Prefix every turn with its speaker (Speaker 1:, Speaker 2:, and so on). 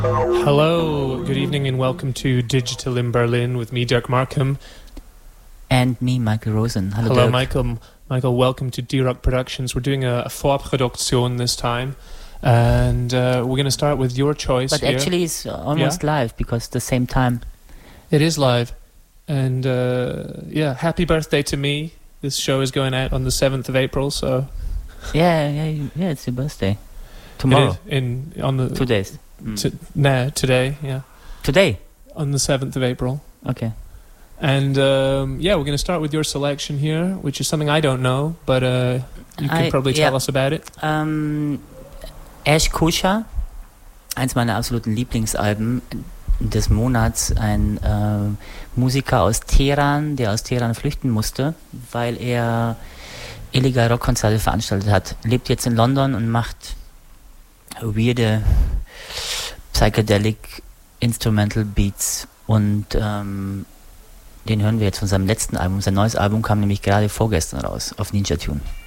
Speaker 1: Hello, good evening and welcome to Digital in Berlin with me, Dirk Markham.
Speaker 2: And me, Michael Rosen.
Speaker 1: Hello,
Speaker 2: Dirk.
Speaker 1: Michael. Michael, welcome to D-Rock Productions. We're doing a Vorproduktion this time. And we're going to start with your choice.
Speaker 2: But
Speaker 1: here.
Speaker 2: actually it's almost live because the same time.
Speaker 1: It is live. And happy birthday to me. This show is going out on the 7th of April, so...
Speaker 2: Yeah, it's your birthday. Tomorrow.
Speaker 1: On the
Speaker 2: 2 days.
Speaker 1: Today, yeah.
Speaker 2: Today?
Speaker 1: On the 7th of April.
Speaker 2: Okay.
Speaker 1: And we're going to start with your selection here, which is something I don't know, but you can probably tell us about it.
Speaker 2: Ash Kusha, eins meiner absoluten Lieblingsalben des Monats, ein Musiker aus Teheran, der aus Teheran flüchten musste, weil er illegal Rockkonzerte veranstaltet hat. Lebt jetzt in London und macht weirde Psychedelic Instrumental Beats und den hören wir jetzt von seinem letzten Album. Sein neues Album kam nämlich gerade vorgestern raus auf Ninja Tune.